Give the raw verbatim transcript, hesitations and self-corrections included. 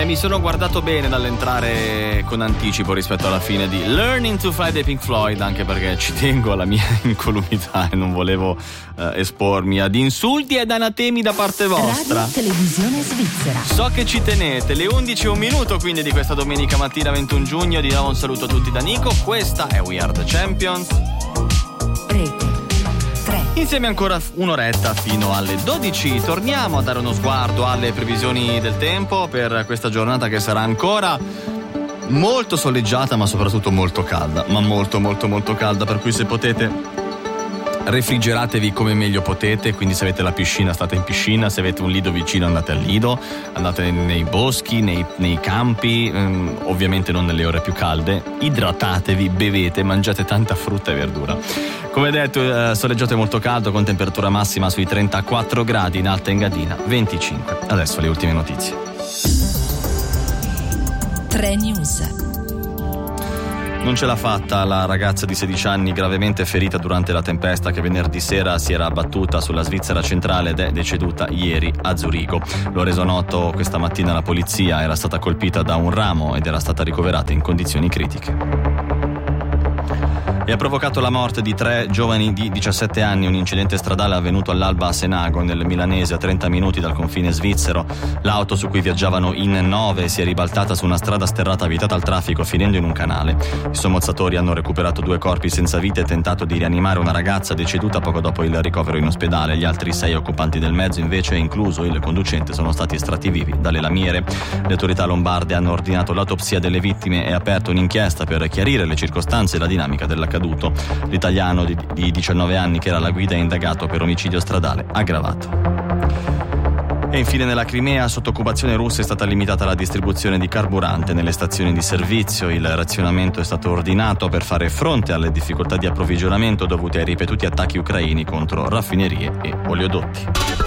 Eh, mi sono guardato bene dall'entrare con anticipo rispetto alla fine di Learning to Fly dei Pink Floyd, anche perché ci tengo alla mia incolumità e non volevo eh, espormi ad insulti ed anatemi da parte vostra. Radio Televisione Svizzera. So che ci tenete, le undici e un minuto quindi di questa domenica mattina ventuno giugno. Di nuovo un saluto a tutti da Nico, questa è We Are The Champions. Rete Insieme ancora un'oretta fino alle dodici. Torniamo a dare uno sguardo alle previsioni del tempo per questa giornata che sarà ancora molto soleggiata, ma soprattutto molto calda, ma molto molto molto calda, per cui se potete refrigeratevi come meglio potete. Quindi se avete la piscina state in piscina, se avete un lido vicino andate al lido, andate nei boschi, nei, nei campi, ehm, ovviamente non nelle ore più calde. Idratatevi, bevete, mangiate tanta frutta e verdura. Come detto, eh, soleggiato e molto caldo, con temperatura massima sui trentaquattro gradi, in Alta Engadina venticinque. Adesso le ultime notizie. tre News. Non ce l'ha fatta la ragazza di sedici anni gravemente ferita durante la tempesta che venerdì sera si era abbattuta sulla Svizzera centrale ed è deceduta ieri a Zurigo. Lo ha reso noto questa mattina la polizia. Era stata colpita da un ramo ed era stata ricoverata in condizioni critiche. E ha provocato la morte di tre giovani di diciassette anni un incidente stradale avvenuto all'alba a Senago, nel milanese, a trenta minuti dal confine svizzero. L'auto su cui viaggiavano in nove si è ribaltata su una strada sterrata vietata al traffico, finendo in un canale. I sommozzatori hanno recuperato due corpi senza vita e tentato di rianimare una ragazza deceduta poco dopo il ricovero in ospedale. Gli altri sei occupanti del mezzo, invece, incluso il conducente, sono stati estratti vivi dalle lamiere. Le autorità lombarde hanno ordinato l'autopsia delle vittime e aperto un'inchiesta per chiarire le circostanze e la dinamica della caduto. L'italiano di, di diciannove anni che era alla guida è indagato per omicidio stradale aggravato. E infine nella Crimea, sotto occupazione russa, è stata limitata la distribuzione di carburante nelle stazioni di servizio. Il razionamento è stato ordinato per fare fronte alle difficoltà di approvvigionamento dovute ai ripetuti attacchi ucraini contro raffinerie e oleodotti.